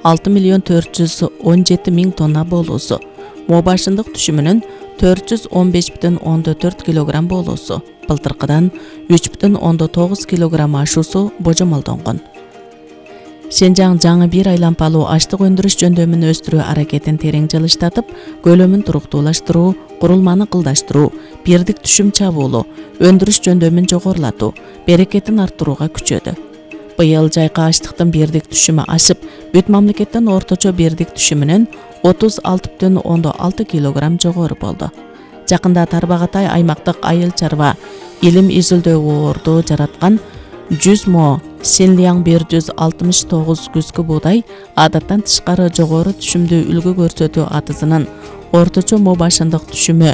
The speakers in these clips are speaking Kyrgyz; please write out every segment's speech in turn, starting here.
6.417.000 тонна болуусу, мобашындык түшүмүнүн 415,4 кг болуусу, былтыркыдан 3,9 кг ашуусу божомолдонгон. Шенжаң жаңы бир айлампалуу аштык өндүрүш жөндөмүн өстүрүү аракетин терең жылыштатып, көлөмүн туруктуулаштыруу, курулманы кылдаштыруу, бирдик түшүм чабуулоо, өндүрүш жөндөмүн жогорулатуу, берекетин арттырууга күчөдү. Быйыл жайкы аштыктын бирдик түшүмү ашып, бүт мамлекеттин орточо бирдик түшүмүнөн 36,6 кг жогору болду. Жакында Тарбағатай аймактык айыл чарба илим изилдөө орду жараткан 100 мо Синлияң 169 күзгү буудай адаттан тышкары жогору түшүмдүү үлгү көрсөтүү атызынын орточо мобашындык түшүмү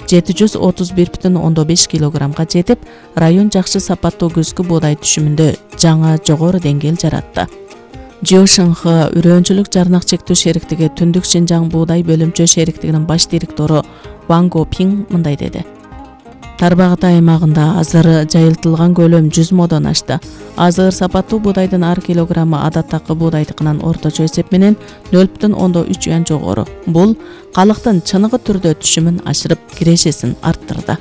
731,5 кг жетип, район жакшы сапаттуу күзгү буудай түшүмүндө жаңы жогору деңгээл жаратты. Жошынхы үрөөнчүлүк жарнак чектөө шериктиги Түндүк Шинжаң буудай бөлүмчө шериктигинин баш директору Ван Гопинг мындай деди. Тарбағатай аймагында азыр жайылтылган көлөм 100 модон ашты. Азыр сапаттуу буудайдын ар килограммы адаттагы буудайдыкынан орточо эсеп менен 0,3 юан жогору. Бул калктын чыныгы түрдө түшүмүн ашырып, кирешесин арттырды.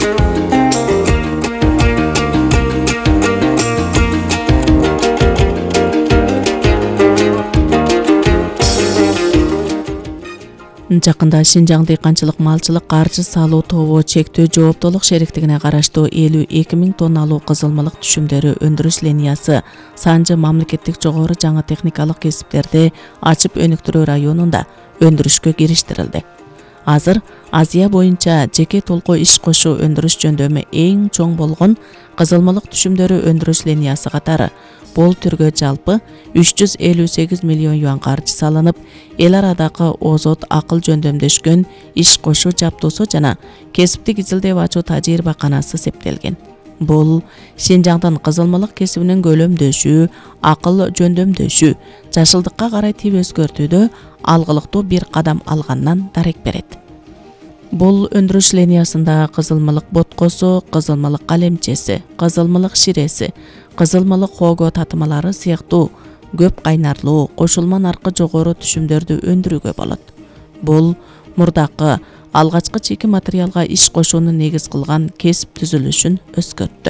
Жакында Шинжаң дыйканчылык малчылык каржы салуу тобу чектөө жооптуулук шериктигине караштуу 52,000 тонналуу кызылмалык түшүмдөрү өндүрүш линиясы Санжы мамлекеттик жогору жаңы техникалык кесиптерди ачып өнүктүрүү районунда өндүрүшкө кириштирилди. Азыр Азия боюнча жеке толку иш кошуу өндүрүш жөндөмү эң чоң болгон кызылмалык түшүмдөрү өндүрүш линиясы катары бул түргө жалпы 358 миллион юан каржы салынып, эл арадагы озот акыл жөндөмдөшкөн иш кошуу жаптоосу жана кесиптик изилдеп ачуу тажрыйбаканасы септелген. Бул Шинжаңдын кызылмалык кесибинин көлөмдөшүү, акыл жөндөмдөшүү, жашылдыкка карай тип өзгөртүүдө алгылыктуу бир кадам алгандан дарек берет. Бул өндүрүш линиясында кызылмалык боткосу, кызылмалык калемчеси, кызылмалык ширеси, кызылмалык хого татымалары сыяктуу көп кайнарлуу, кошулма наркы жогору түшүмдөрдү өндүрүүгө болот. Бул мурдакы алгачкы чийки материалга иш кошууну негиз кылган кесип түзүлүшүн өзгөрттү.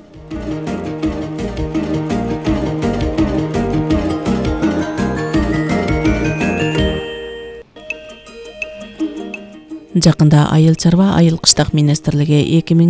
Жакында айыл чарба айыл кыштак министрлиги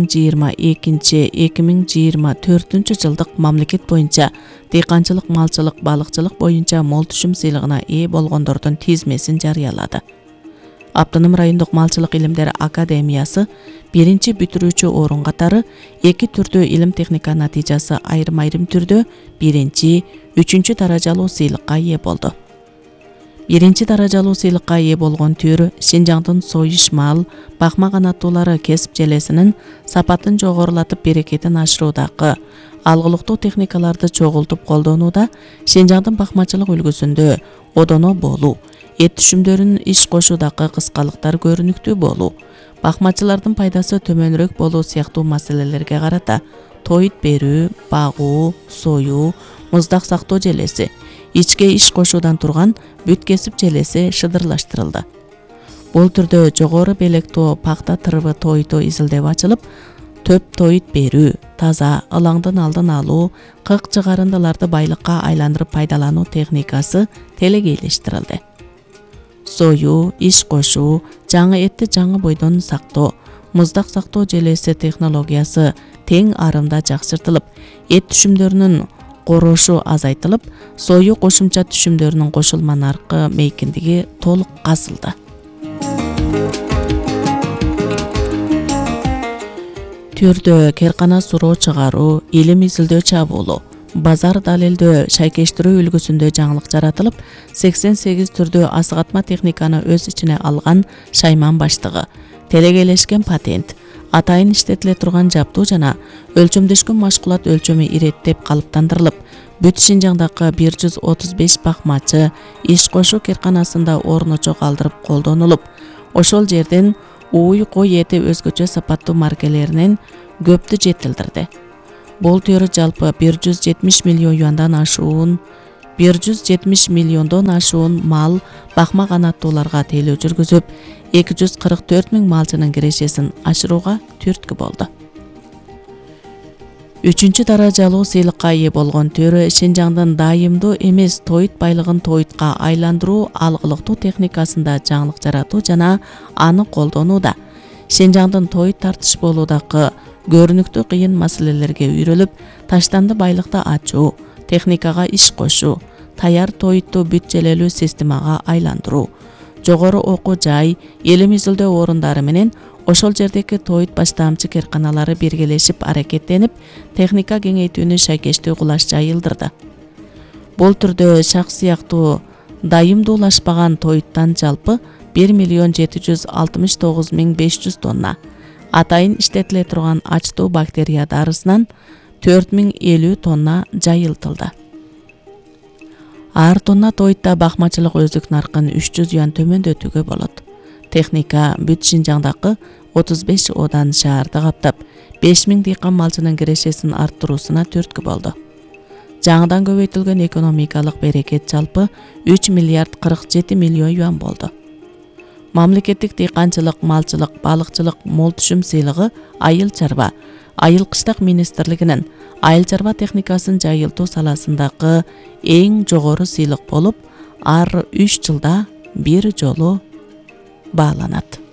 2022-2024 жылдык мамлекет боюнча дыйканчылык, малчылык, балыкчылык боюнча мол түшүм сыйлыгына ээ болгондордун тизмесин жарыялады. Автоном райондук малчылык илимдер академиясы биринчи бүтүрүүчү орун катары 2 түрдүү илим техника натыйжасы айрым-айрым түрдө биринчи, үчүнчү даражалуу сыйлыкка ээ болду. Биринчи даражалуу сыйлыкка ээ болгон түр Шинжаңдын союш мал, бакма канаттуулары кесип желесинин сапатын жогорулатып берекетин ашыруудагы алгылыктуу техникаларды чогултуп колдонууда, Шинжаңдын бакмачылык үлгүсүндө одоно болуу, эт түшүмдөрүн иш кошуудагы кыскалыктар көрүнүктүү болуу, бакмачылардын пайдасы төмөнүрөөк болуу сыяктуу маселелерге карата тоyut берүү, багуу, союу, муздак сактоо желеси, ичке иш кошуудан турган бүт кесип желеси шыдырлаштырылды. Бул түрдө жогору белектүү пакта тырыбы тоyuту изилдеп ачылып, төп тоyut берүү, таза, ылаңдын алдын алуу, кык чыгарындыларды байлыкка айландырып пайдалануу техникасы телегейлештирилди. Союу, иш кошуу, жаңы этти жаңы бойдон сактоо, муздак сактоо желеси технологиясы тең арымда жакшыртылып, эт түшүмдөрүнүн корошу азайтылып, союу кошумча түшүмдөрүнүн кошулма наркы мейкиндиги толук казылды. Түрдө керкана суроо чыгаруу, илим изилдөө чабуулоо, базар далилдөө, шайкештирүү үлгүсүндө жаңылык жаратылып, 88 түрдүү асыгатма техниканы өз ичине алган шайман баштыгы, телегейлешкен патент, атайын иштетиле турган жаптуу жана өлчөмдөшкөн машкулат өлчөмү иреттеп калыптандырылып, бүт Шинжаңдагы 135 бакмачы иш кошуу керканасында орночо калдырып колдонулуп, ошол жерден ууй кой эти өзгөчө сапаттуу маркелеринен көптү жетилдирди. Бул төр жалпы 170 миллион юандан ашуун 170 миллиондон ашуун мал бакма канаттууларга тейлөө жүргүзүп, 244 миң малчынын кирешесин ашырууга түрткү болду. 3 даражалуу сыйлыкка ээ болгон төрө Шинжаңдын дайымдуу эмес тоит байлыгын тоитка айландыруу алгылыктуу техникасында жаңылык жаратуу жана аны колдонууда. Шинжаңдын тоит тартышпоолуудагы көрүнүктүү кыйын маселелерге үйрөлүп, таштанды байлыкты ачуу, техникага иш кошуу, таяр тоитту бүт-желелүү системага айландыруу, жогору окуу жай, элим изилдөө орундары менен ошол жердеги тоит баштамчы керканалары биргелешип аракеттенип, техника кеңейтүүнү шайкештүү кылаш жайылдырды. Бул түрдө шак сыяктуу дайымдуулашпаган тоиттан жалпы 1.769.500 тонна, атайын иштетиле турган ачтуу бактерия дарысынан 4050 тонна жайылтылды. Ар тонна тоитта бакмачылык өздүк наркын 300 юан төмөндөтүүгө болот. Техника бүт Шинжаңдагы 35 одан шаарды каптап, 5000 дыйкан малчынын кирешесин арттыруусуна түрткү болду. Жаңыдан көбөйтүлгөн экономикалык берекет жалпы 3 миллиард 47 миллион юан болду. Мамлекеттик дыйканчылык, малчылык, балыкчылык мол түшүм сыйлыгы айыл чарба, айыл кыштак министрлигинин айыл чарба техникасын жайылтуу саласындагы эң жогору сыйлык болуп, ар 3 жылда бир жолу бааланат.